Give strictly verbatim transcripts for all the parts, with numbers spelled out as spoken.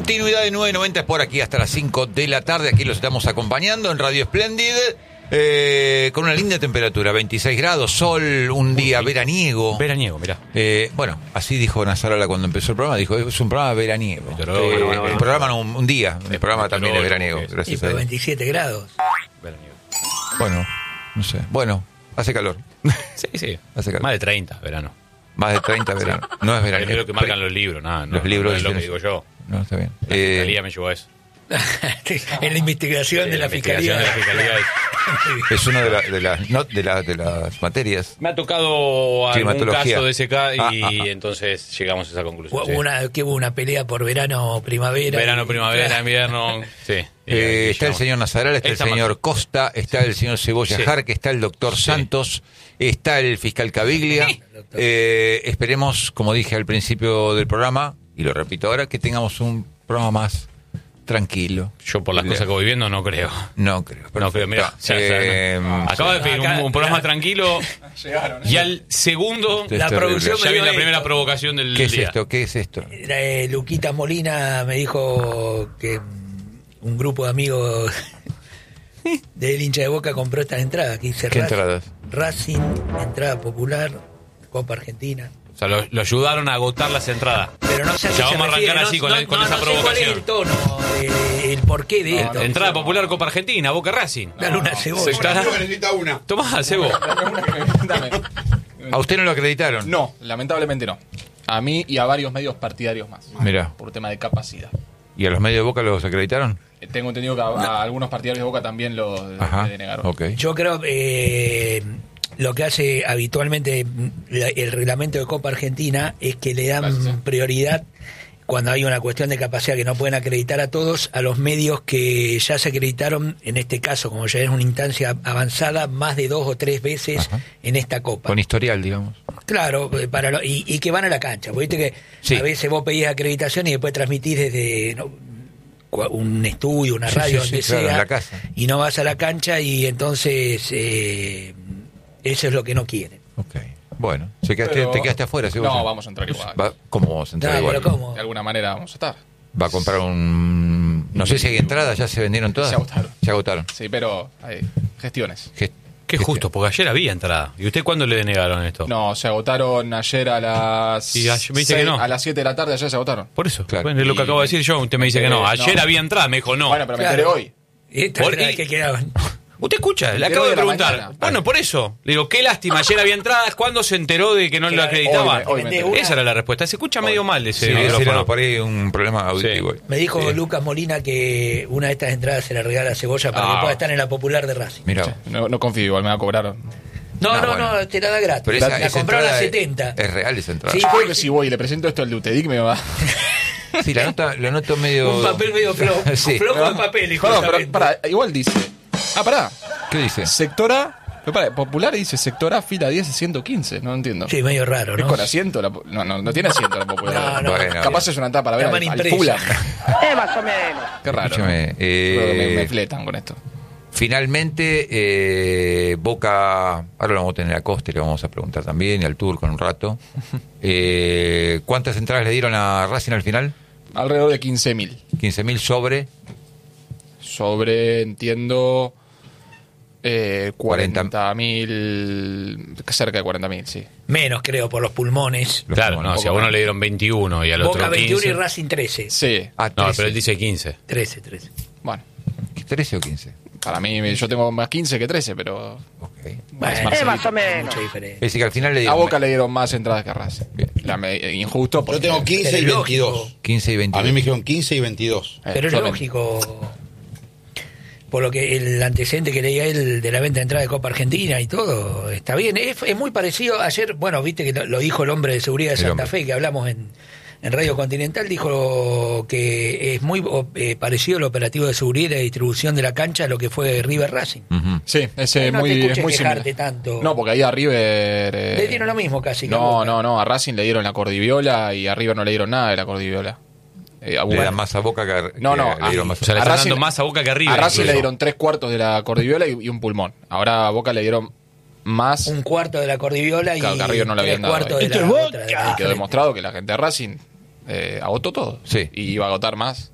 Continuidad de nueve noventa es por aquí hasta las cinco de la tarde. Aquí los estamos acompañando en Radio Splendid. Eh, con una linda temperatura, veintiséis grados, sol, un día veraniego. Veraniego, mirá. Eh, bueno, así dijo Nazarola cuando empezó el programa. Dijo, es un programa veraniego. Pero, Eh, bueno, bueno, el programa no, un, un día. El programa pero, también es veraniego. es- Gracias Sí, a pero Dios. veintisiete grados. Veraniego. Bueno, no sé. Bueno, hace calor. Sí, sí. Hace calor. Más de treinta, verano. Más de treinta verano. No es veraniego. Es lo que marcan los libros, nada. No, Los libros no es lo que dicen digo yo. No, está bien. La Eh, fiscalía me llevó a eso. En la investigación Sí, de la, la investigación fiscalía. de la fiscalía. es una de, la- de, las, no, de, la- de las materias. Me ha tocado algún Climatología. caso de ese caso y Ah, ah, ah. entonces llegamos a esa conclusión. Hubo Sí. una, que hubo una pelea por verano, primavera. Verano, y- primavera, Claro. invierno. Sí. Y- Eh, y está el llegamos. señor Nazaral, está el Esta señor más- Costa, está el señor Cebolla Sí. Jarque, está el doctor Sí. Santos, está el fiscal Caviglia. Eh, esperemos, como dije al principio del programa, y lo repito ahora, que tengamos un programa más tranquilo. Yo por las Le- cosas que voy viendo no creo. No creo. No creo, mira. Perfecto. Eh, Acaba de pedir un, un programa Acá- tranquilo y al segundo Sí. La terrible. producción ya me viene dio la primera esto. provocación del ¿Qué es día. esto? ¿Qué es esto? Eh, Luquita Molina me dijo que mm, un grupo de amigos del hincha de Boca compró estas entradas. Que dice ¿Qué Ra- entradas? Racing, entrada popular, Copa Argentina. O sea, lo, lo ayudaron a agotar las entradas. Pero no sé a qué Ya se vamos a arrancar refiere, así no- con, no- el- con no- esa no sé cuál es provocación. el tono, eh, el porqué de esto. Entrada popular Copa Argentina, Boca Racing. Dale una cebolla. Estará- necesita una. Tomá, Cebo. Dame. ¿A usted no lo acreditaron? No, lamentablemente no. A mí y a varios medios partidarios más. Mirá. Por tema de capacidad. ¿Y a los medios de Boca los acreditaron? Eh, Tengo entendido que a, a algunos partidarios de Boca también lo Ajá, le denegaron. ok. Yo creo que eh, lo que hace habitualmente la- el reglamento de Copa Argentina es que le dan Gracias, sí. prioridad cuando hay una cuestión de capacidad que no pueden acreditar a todos, a los medios que ya se acreditaron, en este caso, como ya es una instancia avanzada, más de dos o tres veces Ajá. en esta Copa. Con historial, digamos. Claro, eh, para lo- y, y que van a la cancha. Porque viste que Sí. a veces vos pedís acreditación y después transmitís desde no, cua- un estudio, una Sí, radio, sí, sí, donde claro, sea, en la casa. y no vas a la cancha y entonces eh, eso es lo que no quieren. Ok. Bueno, se quedaste- Pero- te quedaste afuera, Cebolla. No, vamos a entrar igual. Va- ¿Cómo vamos a entrar No, igual? pero ¿cómo? De alguna manera vamos a estar. Va a comprar un... No sé si hay entradas, ya se vendieron todas. Se agotaron. Se agotaron. Sí, pero hay gestiones. Gest- Qué gestión. justo, porque ayer había entrada. ¿Y usted cuándo le denegaron esto? No, se agotaron ayer a las Y ayer me dice que seis- no. a las siete de la tarde, ayer se agotaron. Por eso. Claro. Bueno, es lo que Y- acabo de decir yo. Usted me dice que no. Eh, Ayer no. había entrada, me dijo no. Bueno, pero me Claro. enteré hoy. Esta Por- era y- que quedaban. Usted escucha, le Me acabo de enteré de la preguntar. mañana. Bueno, por eso. Le digo, qué lástima, ayer había entradas. ¿Cuándo se enteró de que no lo Claro, acreditaban? hoy me- hoy me enteré. Esa era la respuesta. Se escucha medio mal ese Sí, ese micrófono. era por ahí un problema auditivo. Sí. Me dijo Sí. Lucas Molina que una de estas entradas se la regala a Cebolla para Ah. que pueda estar en la popular de Racing. Mira, No, no confío, igual me va a cobrar. No, No, no, bueno. no, te la da gratis. pero esa, la esa compraron a entrada es- setenta. Es real esa entrada. Sí. Yo creo que si voy y le presento esto al de Utedic me va. Sí, la nota, la noto medio... Un papel medio flojo. Sí. Flojo de papel, hijo. No, no, pero pará, igual dice. Ah, pará. ¿Qué dice? Sector A. Pero pará, popular dice sector A, fila diez, ciento quince. No entiendo. Sí, medio raro, ¿Es ¿no? con asiento? La po- no, no, no tiene asiento la popular. No, no. Bueno, Capaz es una etapa para ver Llaman al, al impresa. Fulham. Eh, más o menos. Qué raro. Escúchame, ¿no? eh, Creo que me, me fletan con esto. Finalmente, eh, Boca, ahora lo vamos a tener a Costa y le vamos a preguntar también, y al Turco en un rato. Eh, ¿Cuántas entradas le dieron a Racing al final? Alrededor de quince mil. quince mil sobre Sobre, entiendo, eh, cuarenta. cuarenta mil. Cerca de cuarenta mil, sí. Menos, creo, por los pulmones. los Claro, pulmones. no, si a uno le dieron veintiuno y al Boca otro veintiuno quince. y Racing trece. Sí. Ah, No, trece. pero él dice quince. trece, trece. Bueno, ¿trece o quince? para mí, yo tengo más quince que trece, pero. Ok. Bueno, Marcelito. Eh, más o hay menos. mucha diferencia. Es decir, que al final le A dieron Boca le dieron más entradas que a Racing. Bien. La me- injusto porque. Yo tengo quince y Pero es lógico. veintidós. quince y A veintidós. mí me dijeron quince y veintidós. Eh, Pero es yo me- lógico. Por lo que el antecedente que leía él de la venta de entrada de Copa Argentina y todo, está bien. Es, es muy parecido. Ayer, bueno, viste que lo, lo dijo el hombre de seguridad de El Santa hombre. Fe, que hablamos en, en Radio Continental, dijo que es muy o, eh, parecido el operativo de seguridad y de distribución de la cancha a lo que fue River Racing. Ujú. Sí, ese No muy, te es escuches muy quejarte similar. tanto. No, porque ahí a River. eh, Le dieron lo mismo casi. que a No, Boca. no, no. A Racing le dieron la cordiviola y a River no le dieron nada de la cordiviola. Eh, a Le Boca- dan más a Boca que a, No, que no, le dieron a- más O sea, le A están Racing- dando más a Boca que a River. A Racing le incluso. dieron tres cuartos de la cordiviola y, y un pulmón. Ahora a Boca le dieron más. Un cuarto de la cordiviola y Claro, que a River no le tres habían dado, cuartos eh. de la ¡Esto es otra. de la Y quedó diferente. demostrado que la gente de Racing eh, agotó todo. Sí. Y iba a agotar más.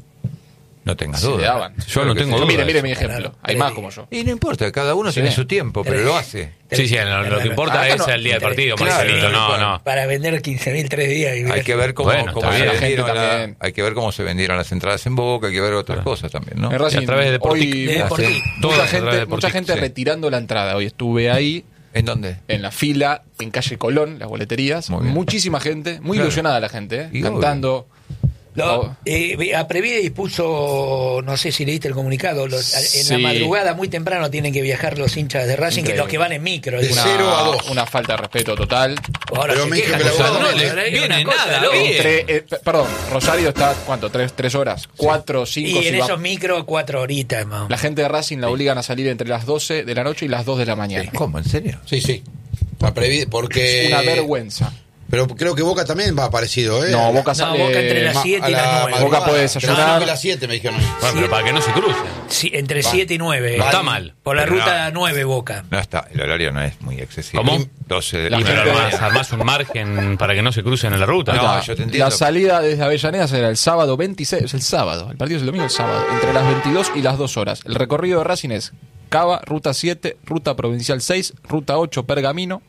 No tengas Si le duda. daban. Yo no que tengo sí. duda. Mire, mire eso. mi ejemplo. Hay más como yo. Y no importa, cada uno Sí. tiene su tiempo, pero lo hace. Sí, sí, lo, lo que importa Acá es no- el día del partido, Claro, Marcelito. No, claro. no. Para vender quince mil tres días. Y Hay que ver cómo, Bueno, cómo está se bien. La gente vendieron la- también. hay que ver cómo se vendieron las entradas en Boca, hay que ver otras cosas también, ¿no? En Racing, Y a través de Deportic- hoy de mucha, Deportic. gente- Todo mucha a través de gente, Deportic, mucha gente sí. retirando la entrada. Hoy estuve ahí ¿En dónde? en la fila en calle Colón, las boleterías. Muy bien. Muchísima gente, muy Claro. ilusionada la gente, ¿eh? Y cantando. Lo, Oh. eh, a Previde puso, no sé si leíste el comunicado, los- en Sí. la madrugada muy temprano tienen que viajar los hinchas de Racing, que Increíble. los que van en micro. De digo, Una, cero a dos. una falta de respeto total. ahora Pero se me dijo quejan que la con boca todo, no pero le hay viene una cosa nada, loca. bien. Tre- eh, p- perdón, Rosario está, ¿cuánto? ¿Tres, tres horas? ¿Cuatro, cinco? Y en si va- esos micros, cuatro horitas más. La gente de Racing la obligan a salir entre las doce de la noche y las dos de la mañana. ¿Cómo? ¿En serio? Sí, sí. La previ- porque... Es una vergüenza. Pero creo que Boca también va parecido, ¿eh? No, Boca No, sale... Boca entre las Ma- siete a y la las nueve. madrugada. Boca puede desayunar. No, no, que las siete me dijeron. Bueno, pero para que no se crucen. Sí, entre siete y nueve. No está mal. Por la Pero ruta no. nueve Boca. No está, el horario no es muy excesivo. ¿Cómo? doce de La la Y pero gente- armás, armás un margen para que no se crucen en la ruta. No, Mirá, yo te entiendo. La salida desde Avellaneda será el sábado veintiséis, es el sábado, el partido es el domingo, el sábado, entre las veintidós y las dos horas. El recorrido de Racing es Cava, ruta siete, ruta provincial seis, ruta ocho, Pergamino,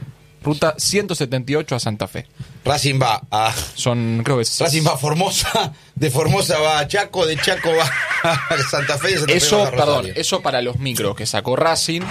ruta ciento setenta y ocho a Santa Fe. Racing va a... Son, creo que es... Racing va a Formosa, de Formosa va a Chaco, de Chaco va a Santa Fe y de Santa Fe Eso, va a Rosario. perdón, eso para los micros que sacó Racing.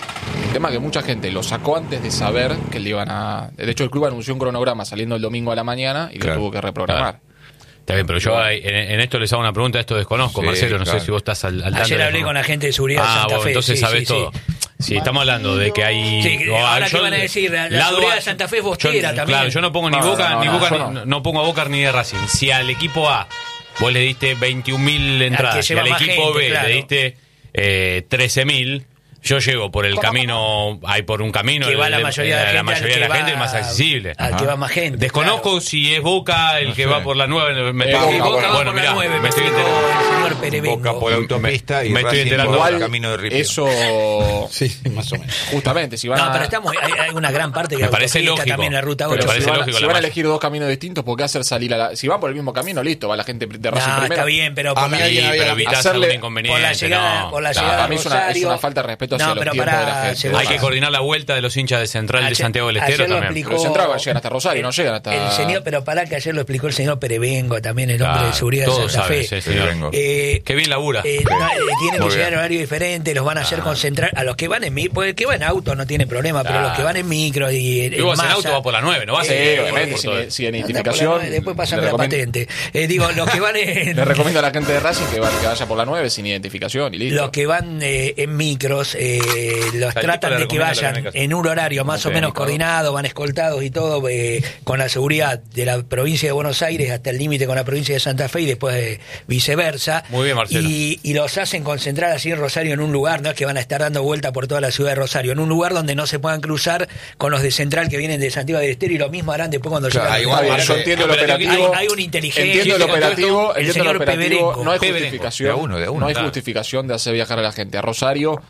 El tema que mucha gente lo sacó antes de saber que le iban a... De hecho, el club anunció un cronograma saliendo el domingo a la mañana y Claro. lo tuvo que reprogramar. Está bien, pero yo ahí, en, en esto les hago una pregunta, esto desconozco, Sí, Marcelo, no claro. sé si vos estás al, al tanto. Ayer de la hablé forma. con la gente de seguridad de Ah, Santa vos Fe. entonces sí, sabés sí, todo. sí. Si estamos hablando de que hay... Sí, o- ahora yo- qué van a decir, la- la lado seguridad A- de Santa Fe es bostera yo- también. Claro, yo no pongo ni No, Boca, no, ni no, Boca, yo ni- no. no pongo a Boca ni de Racing. Si al equipo A vos le diste veintiún mil entradas y lleva al más equipo gente, B claro. le diste eh, trece mil, yo llego por el camino, hay por un camino, Que va el- la el- mayoría de la la gente, mayoría al de que la gente va- es más accesible. al que va más gente. Desconozco claro. si es Boca el que No va sé. por la nueve. Me Eh, estoy- Boca, Boca va bueno, por la mirá, nueve, me estoy explicó enterando. el señor Perevengo. Boca por la autopista y me estoy Racing enterando. por el Igual, camino de Ripio. eso... Sí, sí, más o menos. Justamente, si van No, a... pero estamos, hay, hay una gran parte que Me la parece autopista, lógico. también la ruta Pero ocho. Pero parece si van, a- lógico si la van a malla. elegir dos caminos distintos, ¿por qué hacer salir a la... Si van por el mismo camino, listo, va la gente de Racing No, primero. está bien, pero A por mí la, alguien Sí, había- pero evitás hacerle- algún inconveniente. por la llegada, no. por la Claro, llegada para a mí es una- es Rosario. una falta de respeto hacia No, los pero tiempos pará, de la gente. llegó- Hay que coordinar la vuelta de los hinchas de Central de Ayer- Santiago del Estero ayer lo también. explicó- Pero Central llegan hasta Rosario, no llegan hasta... El señor, pero pará que ayer lo explicó el señor Perevengo, también el hombre Claro, de seguridad de todos Santa saben, Fe. sí, señor. Vengo. Eh, Qué bien labura. eh, no, eh, tienen que Muy llegar bien. a horario diferente, los van a hacer concentrar. A los que van en micro, porque el que va en auto no tiene problema, pero Claro. los que van en micro y en, Y vos en masa- auto va por la nueve, no vas Sí, a ir obviamente, por sin, todo. sin Anda por la identificación. nueve, después pásame le la recomiendo- patente. Eh, digo, los que van en... Le recomiendo a la gente de Racing que, va- que vaya por la nueve sin identificación y listo. Los que van eh, en micros eh, los Al tratan tipo le de que recomienda vayan la única- en un horario más o Ok, menos Nico. coordinado, van escoltados y todo, eh, con la seguridad de la provincia de Buenos Aires hasta el límite con la provincia de Santa Fe y después eh, viceversa. Muy bien, Marcelo. Y, y los hacen concentrar así en Rosario en un lugar, no es que van a estar dando vuelta por toda la ciudad de Rosario, en un lugar donde no se puedan cruzar con los de Central que vienen de Santiago del Estero y lo mismo harán después cuando Claro, llegan. igual, Está bien, Marce- yo entiendo el Ah, pero operativo. hay- hay una inteligencia. Entiendo el Sí, sí, operativo, el entiendo el señor operativo. Peberengo. No hay Peberengo. justificación. De a uno, de a uno, no hay claro. justificación de hacer viajar a la gente a Rosario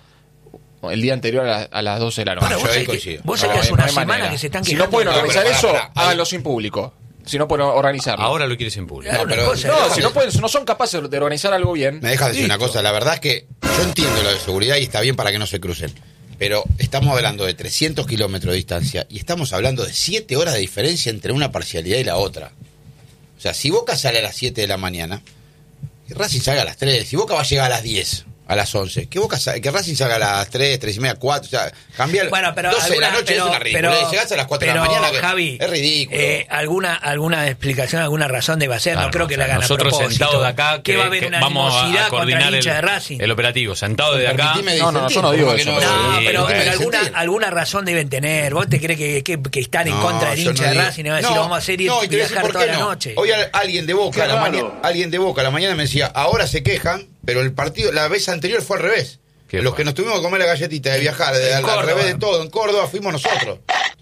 el día anterior a, la- a las doce de la noche. Bueno, yo vos ahí sabés que, coincido. vos No, sabés que hace no una hay semana manera. que se están Si quejando. no pueden No, pero organizar pará, eso, pará, pará. háganlo sin público. Si no pueden organizarlo. Ahora lo quieres en público. Claro, No, pero- una cosa, No, otra si no cosa. pueden, no son capaces de organizar algo bien. Me dejas decir una listo. cosa, la verdad es que yo entiendo lo de seguridad y está bien para que no se crucen. Pero estamos hablando de trescientos kilómetros de distancia y estamos hablando de siete horas de diferencia entre una parcialidad y la otra. O sea, si Boca sale a las siete de la mañana, que Racing salga a las tres. Si Boca va a llegar a las diez, a las once, que, Boca sa- que Racing salga a las tres, tres y media, cuatro. O sea, cambiar Bueno, pero doce de la alguna- noche pero- es una ridícula. pero- Llegás a las cuatro de la pero, mañana, que Javi, es ridículo. eh, alguna alguna explicación, alguna razón debe ser. Claro, no creo que o la sea, hagan a Nosotros propósito. sentados de acá, que que, va a haber que una vamos a- animosidad a contra el coordinar hincha el, de Racing. el operativo. Sentados de acá. Permitime No, no, no, disentir, yo no digo como que eso, No, Sí, pero, sí, pero sí, alguna, disentir. alguna razón deben tener. ¿Vos te crees que, que, que están en No, contra del yo hincha no de digo- Racing y van a decir, No, lo vamos a hacer y no, y te voy a decir viajar por toda qué la no. noche? Hoy al- alguien de Boca, Qué a la raro. mañana, alguien de Boca a la mañana me decía, ahora se quejan, pero el partido, la vez anterior fue al revés. ¿Qué Los fue? que nos tuvimos que comer la galletita de viajar, de, En al, al Córdoba. revés de todo, en Córdoba fuimos nosotros.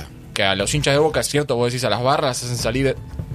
Que a los hinchas de Boca, es cierto, vos decís a las barras, hacen salir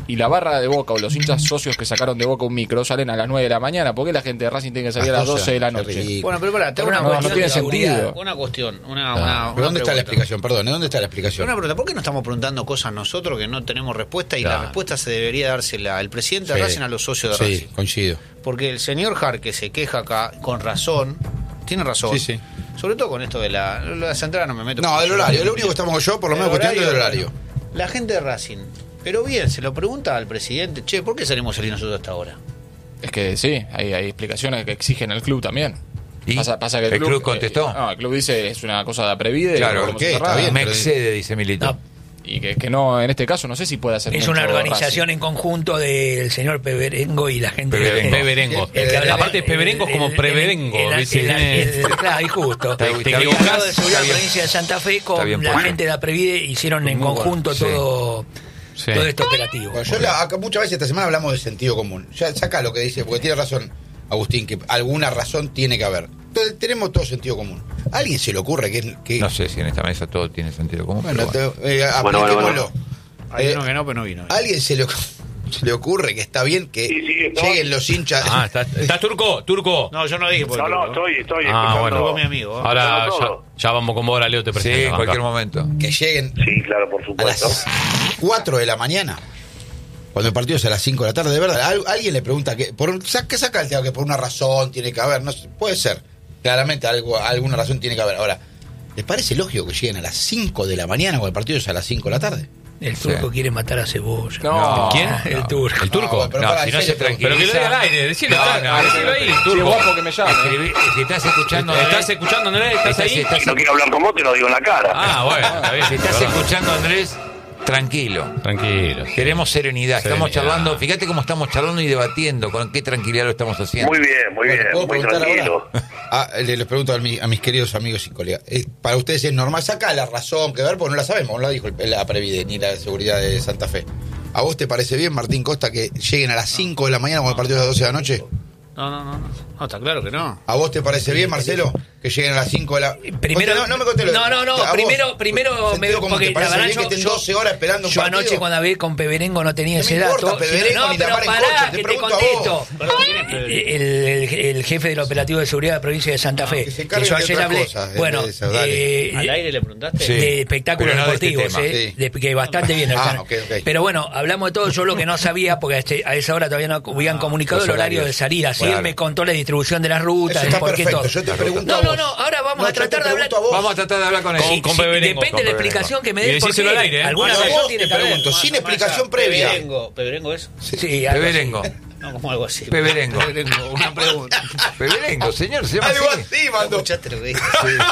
y la barra de Boca o los hinchas socios que sacaron de Boca un micro salen a las nueve de la mañana, ¿por qué la gente de Racing tiene que salir a las doce de la noche? Bueno, pero para, tengo una No, no cuestión tiene de seguridad. sentido. Una cuestión, una, Ah, una, ¿pero una dónde está la pregunta. explicación? Perdón, ¿de dónde está la explicación? Una pregunta, ¿por qué no estamos preguntando cosas nosotros que no tenemos respuesta y Claro. la respuesta se debería dársela el presidente de Sí. Racing a los socios de Sí, Racing? coincido. Porque el señor Jar que se queja acá, con razón, tiene razón. Sí, sí. Sobre todo con esto de la, la central no me meto. No, del horario. Lo único que estamos yo, por lo menos, cuestión del horario. La gente de Racing, pero bien, se lo pregunta al presidente, che, ¿por qué salimos a salir nosotros hasta ahora? Es que sí, hay, hay explicaciones que exigen al club también. ¿Y? Pasa, pasa que el, ¿El club contestó? eh, no, el club dice es una cosa de aprevide. Claro, lo ¿por podemos qué? cerrar. Está bien, Me pero- excede, dice Milito. No. Y que, que no, en este caso, no sé si puede hacer Es mucho una organización Racing. en conjunto del señor Peberengo y la gente Peberengo. de Peberengo. el que habla- Aparte, Peberengo es como el- el- preverengo. el- el- ¿viste? el- el- el- Claro, y justo. Está- El está bien. encargado de seguridad Está de la bien. provincia de Santa Fe Está con bien la puesto. gente de la Previde hicieron en conjunto Sí. todo, Sí. todo este operativo. Bueno, yo la- acá muchas veces esta semana hablamos de sentido común. Ya saca lo que dice, porque tiene razón Agustín, que alguna razón tiene que haber. Entonces, tenemos todo sentido común. ¿A alguien se le ocurre que... que No sé si en esta mesa todo tiene sentido común. Bueno, pero bueno. te- eh, Bueno, bueno, apliquémoslo. Hay Eh, uno que no, pero no vino. ¿A alguien se le, se le ocurre que está bien que Sí, sí, no. lleguen los hinchas? Ah, ¿estás, estás turco? ¿Turco? No, yo no dije por No, el no, grupo. estoy, estoy Ah, escuchando. bueno. Turco, mi amigo. ¿eh? Ahora ya, Escuchando todo. ya vamos con vos, ahora Leo te Sí, presento. en acá. cualquier momento. Que lleguen Sí, claro, por a supuesto. las cuatro de la mañana, cuando el partido es a las cinco de la tarde, de verdad. Al- alguien le pregunta que por un- sa- que saca el tema que por una razón tiene que haber, no sé, puede ser. Claramente algo, alguna razón tiene que haber. Ahora, ¿les parece lógico que lleguen a las cinco de la mañana cuando el partido es a las cinco de la tarde? El turco quiere matar a Cebolla. No. ¿Quién? El turco. ¿El turco? No, pero No, pará, si en no serio, se tranquiliza. Pero que lo diga al aire, decilo, No, está- no, decilo ahí, Sí, turco. guapo que me llame. Escribí- si estás escuchando... ¿Estás escuchando, Andrés? ¿Estás Estás- ahí? estás- Si no quiero hablar con vos, te lo digo en la cara. Ah, bueno, está bien. Si estás perdón. escuchando, Andrés, tranquilo. Tranquilo. Queremos serenidad. Estamos Serenidad. charlando, fíjate cómo estamos charlando y debatiendo, con qué tranquilidad lo estamos haciendo. Muy bien, muy Bueno, bien, ¿puedo muy preguntar tranquilo. ahora? Ah, le- les pregunto a, mi- a mis queridos amigos y colegas. Eh, ¿Para ustedes es normal? Saca la razón que ver, porque no la sabemos, no la dijo el- la Previde ni la seguridad de Santa Fe. ¿A vos te parece bien, Martín Costa, que lleguen a las cinco de la mañana cuando el partido es a las doce de la noche? No, no, no, no. No, está claro que no. ¿A vos te parece bien, Marcelo, que lleguen a las cinco de la... Primero, no, no me conté lo de- no, no, no, ¿A vos? primero, primero, Sentido común, porque ¿te parece la verdad bien que yo, estén yo- doce horas esperando un yo partido? anoche cuando hablé con Peberengo no tenía No ese me importa, dato. Peberengo, sino- no, ni la pero mar en pará, coche, te que te pregunto a vos. contesto. Perdón, ¿quién es Peberengo? El, el- el jefe del operativo de seguridad de la provincia de Santa Fe. que se Que encargue yo de ayer otras hablé. cosas, de- Bueno, de eso, dale. eh, ¿Al aire le preguntaste? Sí. de espectáculos Pero no de este deportivos, tema, eh, sí. de- que bastante bien. el Ah, canal. ok, ok. Pero bueno, hablamos de todo. Yo lo que no sabía, porque a, este- a esa hora todavía no habían comunicado los el horario horarios. de salida. Así Claro. él me contó la distribución de las rutas, Eso el está por qué perfecto, todo. yo te La pregunto No, a no, vos. no, ahora vamos No, a yo te tratar de hablar. pregunto a vos. Vamos a tratar de hablar con él. Con- Sí, con sí, Peberengo, depende con de la Peberengo. explicación que me Y des. ¿Por decíselo qué? al aire, ¿eh? Alguna Yo a razón vos tiene te que haber. pregunto, Más- sin más explicación allá. previa. Peberengo, ¿Peberengo es? Sí, algo así. Peberengo. No, como algo así. Peberengo. Peberengo, una pregunta. Peberengo, señor, se llama Algo así. así, mando. ¿Escuchaste lo que dije?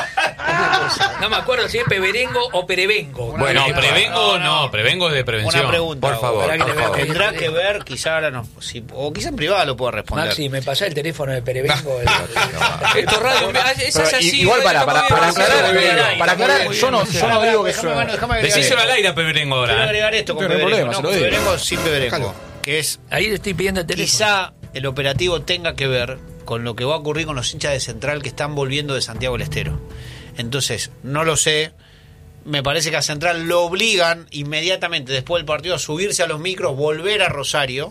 No me acuerdo si es Peberengo o Perevengo. Bueno, No, prevengo no, prevengo es de prevención. Una pregunta. Por favor, Para que por le vea favor. que- Tendrá que ver, quizá ahora no, si- o quizá en privado lo puedo responder. Maxi, me pasá el teléfono de Perevengo. Esto es radio, es Pero así. i- igual para, para, para aclarar, muy bien, para muy aclarar, bien, yo no, muy bien. yo no digo que Déjame, eso. bueno, déjame agregar Decíselo esto. al aire a Peberengo Quiero ahora. agregar esto No con tengo Peberengo, problema, no, se lo con digo. Peberengo sin Peberengo, Déjalo. que es Ahí le estoy pidiendo el teléfono. quizá el operativo tenga que ver con lo que va a ocurrir con los hinchas de Central que están volviendo de Santiago del Estero. Entonces, no lo sé. Me parece que a Central lo obligan inmediatamente después del partido a subirse a los micros, volver a Rosario.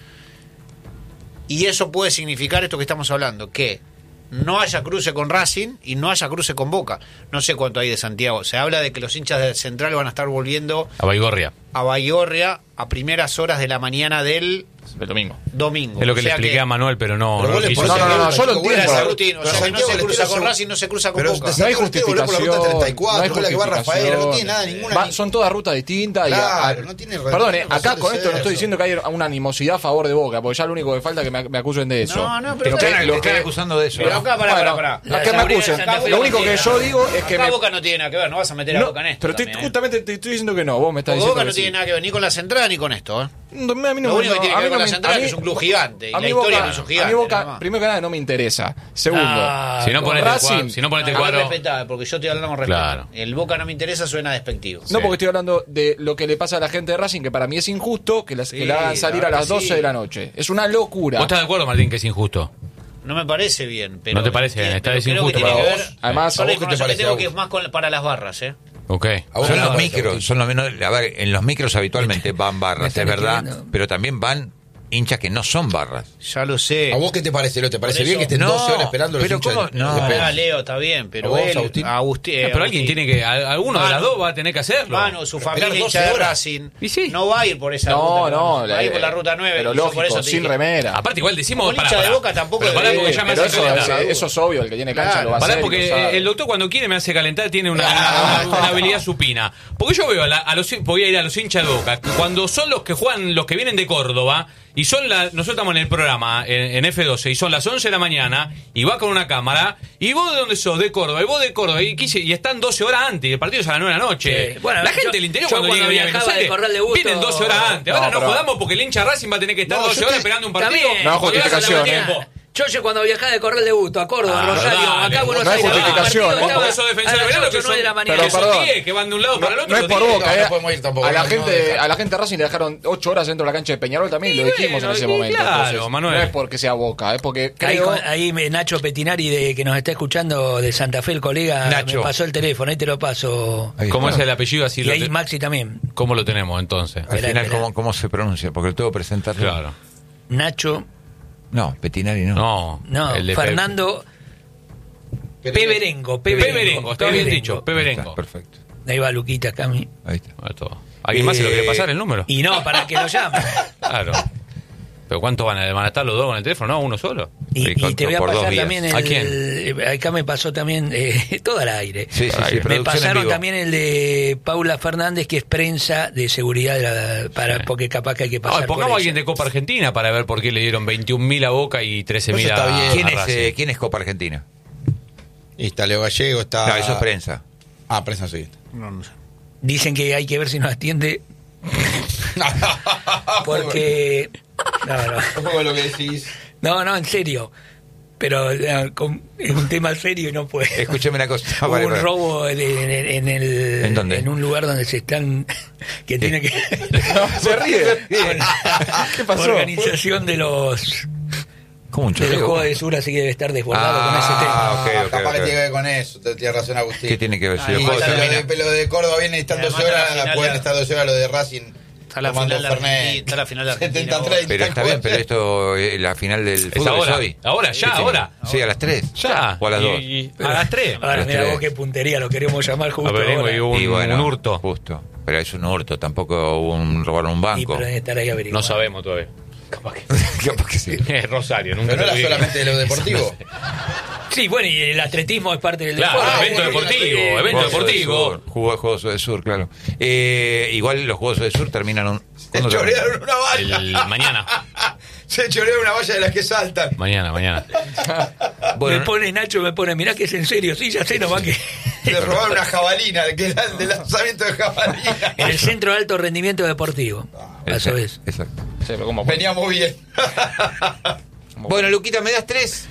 Y eso puede significar esto que estamos hablando, que no haya cruce con Racing y no haya cruce con Boca. No sé cuánto hay de Santiago. Se habla de que los hinchas de Central van a estar volviendo A Baigorria. a Baigorria a primeras horas de la mañana del El domingo. domingo. Es lo que O le sea expliqué a Manuel, pero no, Pero no vos le quiso. ponés No, no, no, el- yo lo chico, entiendo. Esa bueno, rutina, o pero sea, que no Santiago se del cruza Estero con se- Racing, no se cruza con Pero Boca. de No hay Santiago del Estero voló por la ruta justificación. treinta y cuatro, no hay con la que va justificación. Rafael, no tiene nada, ninguna. Va- son todas rutas distintas. y a- Claro, a- no tiene Perdón, eh, razón acá de con ser esto no estoy eso. diciendo que hay una animosidad a favor de Boca, porque ya lo único que falta es que me, me acusen de eso. No, no, pero Lo están- que- Te lo están que- acusando de eso. Pero ¿no? acá, pará, Bueno, pará, pará. no La es que me seguridad de acusen. Santa Fe Lo no único que tiene yo nada. digo es que Acá me. Boca no tiene nada que ver, no vas a meter a No, Boca en esto. pero estoy, también, ¿eh? justamente te estoy diciendo que no. Vos me estás Porque diciendo Boca que no sí. tiene nada que ver ni con la Central ni con esto, ¿eh? No, a mí no, Lo único que no, tiene a que ver mí con no la me- Central a mí- es un club gigante, y a la mí historia Boca- lo hizo A mí gigante, Boca, nada más. primero que nada, no me interesa. Segundo, Ah, Si no con ponete el Racing- cuadro, si no ponete el A ver, cuadro. respetá, porque yo estoy hablando con respeto. Claro. El Boca no me interesa suena despectivo. no porque estoy hablando de lo que le pasa a la gente de Racing, que para mí es injusto que, las, que Sí, la hagan salir la a verdad las que doce sí. de la noche. Es una locura. ¿Vos estás de acuerdo, Martín, que es injusto? No me parece bien. Pero No te parece bien, tiene- está pero creo desinjusto que tiene para que vos. ver- Además, con ¿a la vos qué te información que parece, tengo que Agus? es más con- para las barras, ¿eh? Ok. ¿A vos Son qué te los parece, micros, Agustín? son los menos. A ver, en los micros habitualmente van Me barras, están es verdad, escribiendo. pero también van hinchas que no son barras. Ya lo sé. ¿A vos qué te parece, Leo? ¿Te parece Por bien eso- que estén No, doce horas esperando los pero hinchas ¿cómo? de- No. de Ah, Pérez? Leo, está bien, pero ¿A vos, él, Agustín? Agustín, eh, pero alguien Agustín. tiene que, a- alguno de las dos va a tener que hacerlo. Mano, su Esperar familia doce hincha de horas. Racing Y sí. no va a ir por esa No, ruta. no, va a ir por la- la ruta nueve. Pero y yo lógico, por eso te sin dije, remera. Aparte, igual decimos. Como Pará, hincha de pará. Boca tampoco Pero le- pará, porque ya me Pero hace eso, calentar. es- eso es obvio, el que tiene cancha Claro. lo va a Pará, hacer. y lo porque sabe. el doctor cuando quiere me hace calentar, tiene una, una- una habilidad supina. Porque yo veo a, la- a los, voy a ir a los hinchas de Boca, que cuando son los que juegan, los que vienen de Córdoba, y son la, nosotros estamos en el programa, en, en F doce, y son las once de la mañana, y va con una cámara, y vos de dónde sos, de Córdoba, y vos de Córdoba, y, quise- y están doce horas antes, y el partido es a las nueve de la noche. Sí. Bueno, la yo- gente del interior yo cuando, cuando llega a viajaba Buenos de Aires, Corral de Busto- vienen doce horas antes. Ahora No, no pero- jodamos porque el hincha Racing va a tener que estar No, doce yo horas te- esperando un Está partido. bien. No, porque vas a la justificación, tiempo. Mañana. Choche cuando viajaba de Corral de Busto a Córdoba, Ah, Rosario, dale, acá a Buenos no hay Aires. justificación. el partido Vos estaba porque sos a defensor las de verano, ocho, que son, nueve de la mañana. Pero que son perdón. diez, que van de un lado para el otro. No es los por diez. Boca, No, eh. no podemos ir tampoco, a la no, gente, no, a la gente Racing le dejaron ocho horas dentro de la cancha de Peñarol también, Y lo dijimos bueno, en ese y momento. claro, Entonces, Manuel. no es porque sea Boca, es porque Ahí, creo... con- ahí me- Nacho Petinari, de, que nos está escuchando de Santa Fe, el colega, Nacho. me pasó el teléfono, ahí te lo paso. Ahí ¿Cómo está. es el apellido? Así Y lo ahí te- Maxi también. ¿Cómo lo tenemos entonces? Al Esperá, final, esperá. ¿cómo, ¿cómo se pronuncia? Porque lo tengo que presentar. Claro. Nacho, No, Petinari no. No, no, el de Fernando Peberengo. Peberengo, está bien dicho, Está, Peberengo. perfecto. Ahí va Luquita Cami. Ahí está. Ahí está. ¿Alguien más se lo quiere pasar el número? Y no, para que lo llame. Claro. ¿Pero cuánto van a, van a estar los dos con el teléfono? No, uno solo. Y, Sí, y con- te voy a por dos pasar vías. también el, ¿A quién? el- acá me pasó también eh, todo al aire. Sí, sí, sí, Me producción en pasaron vivo. también el de Paula Fernández, que es prensa de seguridad de la- para Sí. porque capaz que hay que pasar No, por pongamos a eso. alguien de Copa Argentina para ver por qué le dieron veintiún mil a Boca y trece mil Eso a, está bien. a ¿Quién es, Racing. eh, ¿Quién es Copa Argentina? Y está Leo Gallego, está... No, eso es prensa. Ah, prensa sí. No, no sé. Dicen que hay que ver si nos atiende porque no, no. Tampoco lo que decís. No, no, en serio. Pero eh, con- es un tema serio y no puede. Escúcheme una cosa. Hubo Vale, un vale. robo de- en, el- en el ¿En dónde? en un lugar donde se están que tiene que Se ríe. con la ¿Qué pasó? organización de los ¿Cómo un de los choreo? Juegos de Sur, así que debe estar desbordado Ah, con ese tema. ok, ok, Capaz ok. que tiene que ver con eso. te- Tienes razón, Agustín. ¿Qué tiene que ver? Si Ah, los y juegos Lo de, terminan- lo de Córdoba viene y están Además doce está la horas, final pueden de- estar doce horas lo de Racing. Está la tomando final de Fernet. Argentina, está la final de Argentina setenta y tres. Pero está bien, pero esto, eh, la final del Es fútbol ahora, es hoy. ahora, ya, ¿Qué tiene? ahora. Sí, a las tres. Ya. O a las Y- dos. y- a las tres. Ahora Los mira tres. vos qué puntería, lo queremos llamar justo A ver, ahora. y un, Y bueno, un hurto. Justo. Pero es un hurto, tampoco un robaron un Y banco. pero debe estar ahí averiguando. No sabemos todavía. Capaz que. Capaz que sí. Es Rosario, nunca Pero no te era lo dije. solamente de lo deportivo. Sí, bueno, y el atletismo es parte del Claro, deporte. evento Bueno, deportivo, eh, evento Juegos del deportivo. Sur, jugó Juegos del Sur, claro. Eh, igual los Juegos del Sur terminan un... Se ¿cuándo terminan? chorearon una valla. El mañana. Se chorearon una valla de las que saltan. Mañana, mañana. Bueno, me pone Nacho, me pone, mirá que es en serio, sí, ya sé nomás que Le robaron una jabalina, que era el de lanzamiento de jabalina. en el Centro de Alto Rendimiento Deportivo. Eso exacto, es. exacto. Sí, pero ¿cómo? Veníamos bien. Bueno, Luquita, ¿me das tres?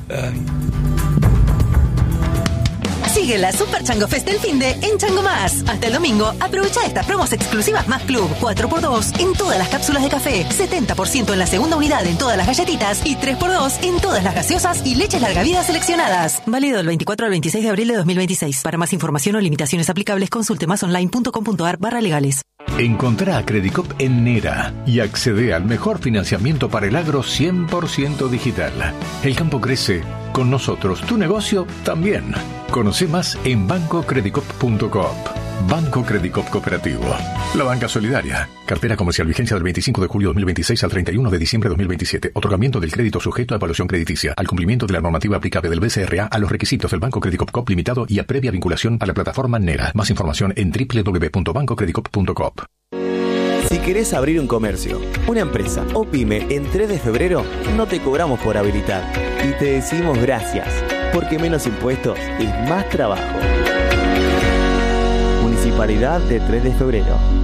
Sigue la Super Chango Fest del Finde en Chango Más. Hasta el domingo, aprovecha estas promos exclusivas Más Club. cuatro por dos en todas las cápsulas de café, setenta por ciento en la segunda unidad en todas las galletitas y tres por dos en todas las gaseosas y leches larga vida seleccionadas. Válido del veinticuatro al veintiséis de abril de dos mil veintiséis. Para más información o limitaciones aplicables, consulte másonline.com.ar barra legales. Encontrá a Credicop en Nera y accede al mejor financiamiento para el agro cien por ciento digital. El campo crece, con nosotros tu negocio también. Conoce más en banco credicop punto coop. Banco Credicop Cooperativo. La banca solidaria. Cartera comercial vigencia del veinticinco de julio de dos mil veintiséis al treinta y uno de diciembre de dos mil veintisiete. Otorgamiento del crédito sujeto a evaluación crediticia. Al cumplimiento de la normativa aplicable del B C R A a los requisitos del Banco Credicop Coop Limitado y a previa vinculación a la plataforma Nera. Más información en doble u doble u doble u punto banco credicop punto coop. Si querés abrir un comercio, una empresa o pyme en tres de febrero, no te cobramos por habilitar. Y te decimos gracias, porque menos impuestos es más trabajo. Municipalidad de tres de febrero.